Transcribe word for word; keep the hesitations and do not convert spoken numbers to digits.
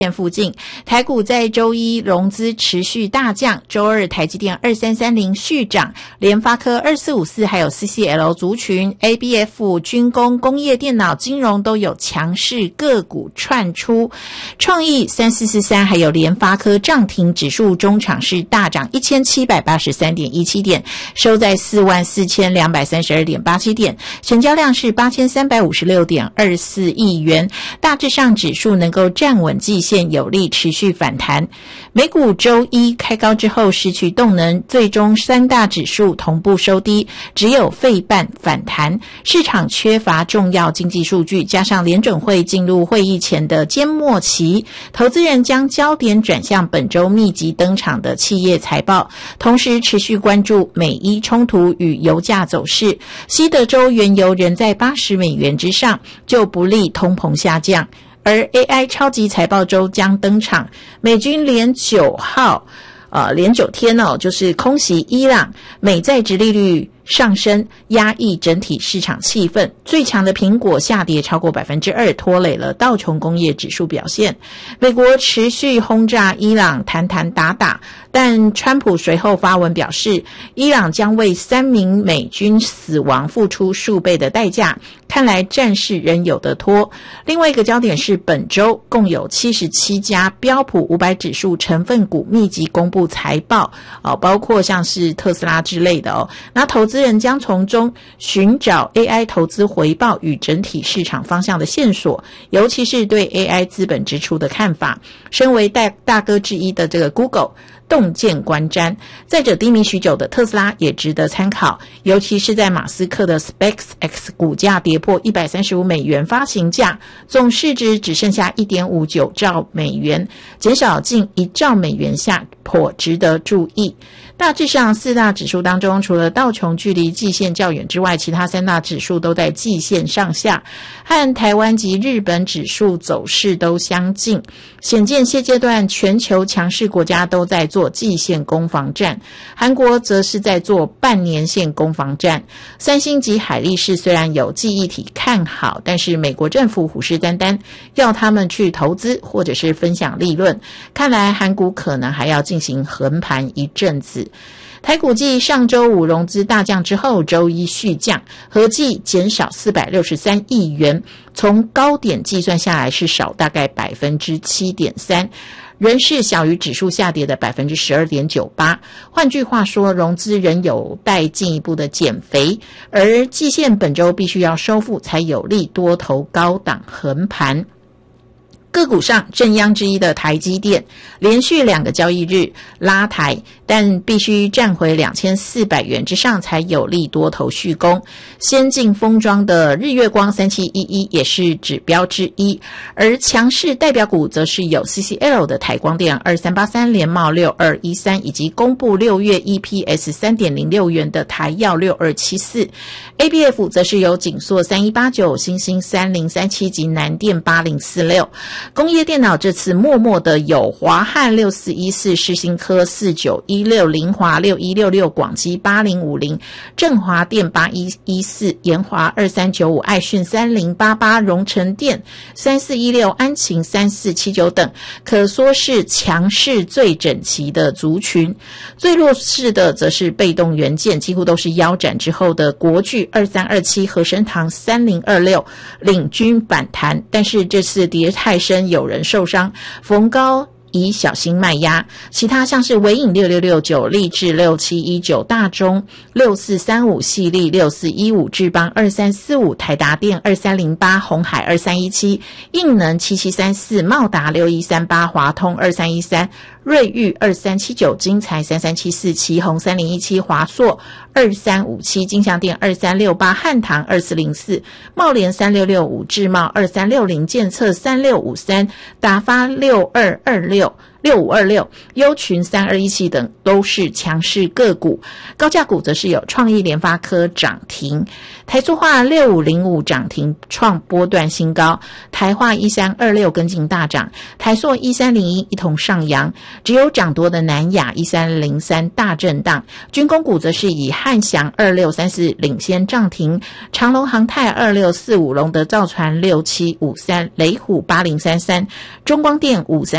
附近，台股在周一融资持续大降，周二台积电二三三零续涨，联发科二四五四还有 C C L 族群 A B F 军工、工业电脑、金融都有强势个股窜出，创意三四四三还有联发科涨停，指数中场是大涨一千七百八十三点一七点，收在四万四千两百三十二点八七点，成交量是八千三百五十六点二四亿元，大致上指数能够站稳季线，有利持续反弹。美股周一开高之后失去动能，最终三大指数同步收低，只有费半反弹。市场缺乏重要经济数据，加上联准会进入会议前的缄默期，投资人将焦点转向本周密集登场的企业财报，同时持续关注美伊冲突与油价走势。西德州原油仍在八十美元之上，就不利通膨下降。而 A I 超级财报周将登场，美军连九号呃，连九天哦，就是空袭伊朗，美债殖利率上升，压抑整体市场气氛。最强的苹果下跌超过 百分之二， 拖累了道琼工业指数表现。美国持续轰炸伊朗，谈谈打打，但川普随后发文表示，伊朗将为三名美军死亡付出数倍的代价，看来战事仍有得拖。另外一个焦点是本周共有七十七家标普五百指数成分股密集公布财报，哦，包括像是特斯拉之类的哦。那投资人将从中寻找 A I 投资回报与整体市场方向的线索，尤其是对 A I 资本支出的看法。身为大大哥之一的这个 Google洞见观瞻，再者低迷许久的特斯拉也值得参考，尤其是在马斯克的 SpaceX 股价跌破一百三十五美元发行价，总市值只剩下 一点五九兆美元，减少近一兆美元下，颇值得注意。大致上四大指数当中，除了道琼距离季线较远之外，其他三大指数都在季线上下，和台湾及日本指数走势都相近，显见现阶段全球强势国家都在做季线攻防战，韩国则是在做半年线攻防战。三星及海力士虽然有记忆体看好，但是美国政府虎视眈眈，要他们去投资或者是分享利润，看来韩股可能还要进行横盘一阵子。台股继上周五融资大降之后，周一续降，合计减少四百六十三亿元，从高点计算下来是少大概 百分之七点三， 仍是小于指数下跌的 百分之十二点九八。 换句话说，融资仍有待进一步的减肥，而季线本周必须要收复，才有利多头高档横盘。个股上，正央之一的台积电连续两个交易日拉抬，但必须站回两千四百元之上才有利多头续攻。先进封装的日月光三七一一也是指标之一，而强势代表股则是有 C C L 的台光电二三八三、联茂六二一三，以及公布六月 E P S 三点零六元的台药六二七四。A B F 则是有景硕三一八九、新兴三零三七及南电八零四六。工业电脑这次默默的有华汉六四一四、世新科四九一六、凌华六一六六、广基八零五零、正华电八一一四、研华二三九五、爱讯三零八八、荣成电三四一六、安勤三四七九等，可说是强势最整齐的族群。最弱势的则是被动元件，几乎都是腰斩之后的国巨二三二七、和生堂三零二六领军反弹，但是这次跌太深，有人受伤，逢高宜小心卖压。其他像是微影六六六九、立志六七一九、大中六四三五、细粒六四一五、智邦二三四五、台达电二三零八、鸿海二三一七、应能七七三四、茂达六一三八、华通二三一三、瑞昱二三七九、精材三三七四、奇宏三零一七、华硕二三五七、金像电二三六八、汉唐二四零四、茂联三六六五、智茂二三六零、建策三六五三、达发六二二六、 六、六五二六、优群三二一七等都是强势个股。高价股则是有创意、联发科涨停，台塑化六五零五涨停创波段新高，台化一三二六跟进大涨，台塑一三零一一同上扬，只有涨多的南亚一三零三大震荡。军工股则是以汉翔二六三四领先涨停，长荣航太二六四五、龙德造船六七五三、雷虎八零三三、中光电五三